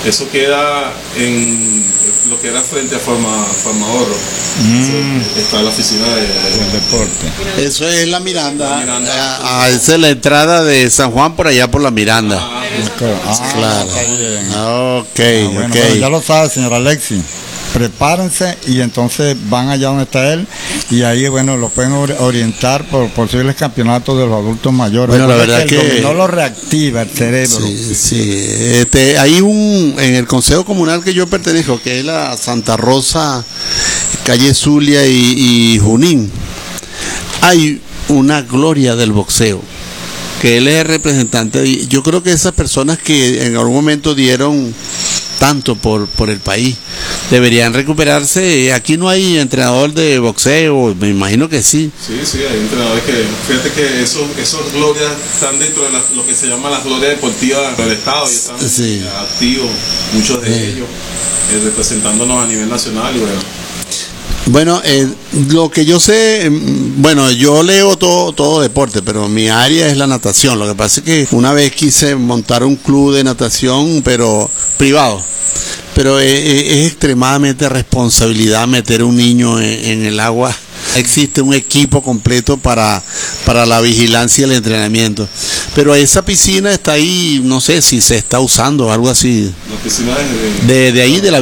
Eso queda en lo que era frente a Farmahorro. Está la oficina del deporte. Eso es la Miranda. La Miranda. Esa es la entrada de San Juan por allá por la Miranda. Claro. Ok. Bueno, ya lo sabe, señor Alexis. Prepárense y entonces van allá donde está él y ahí, bueno, lo pueden orientar por posibles campeonatos de los adultos mayores. Bueno, la verdad que no lo reactiva el cerebro. Sí. Hay en el Consejo Comunal que yo pertenezco, que es la Santa Rosa, calle Zulia y Junín, hay una gloria del boxeo, que él es el representante. Yo creo que esas personas que en algún momento dieron tanto por el país deberían recuperarse. Aquí no hay entrenador de boxeo, me imagino que sí. Sí, hay entrenadores que, fíjate que esos glorias están dentro de lo que se llama las glorias deportivas del Estado y están activos, muchos de ellos, representándonos a nivel nacional. Y bueno, lo que yo sé, bueno, yo leo todo deporte, pero mi área es la natación. Lo que pasa es que una vez quise montar un club de natación, pero privado. Pero es extremadamente responsabilidad meter un niño en el agua. Existe un equipo completo para la vigilancia y el entrenamiento. Pero esa piscina está ahí, no sé si se está usando o algo así. La piscina de ahí, de la